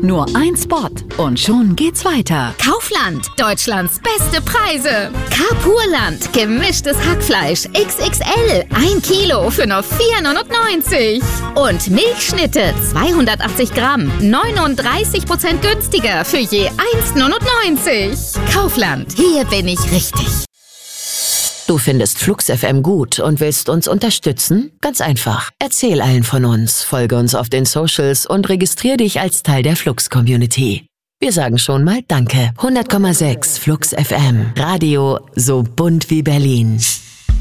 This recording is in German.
Nur ein Spot und schon geht's weiter. Kaufland, Deutschlands beste Preise. Carpurland, gemischtes Hackfleisch XXL, 1 Kilo für nur 4,99. Und Milchschnitte, 280 Gramm, 39% günstiger für je 1,99. Kaufland, hier bin ich richtig. Du findest Flux FM gut und willst uns unterstützen? Ganz einfach. Erzähl allen von uns, folge uns auf den Socials und registrier dich als Teil der Flux-Community. Wir sagen schon mal Danke. 100,6 Flux FM. Radio so bunt wie Berlin.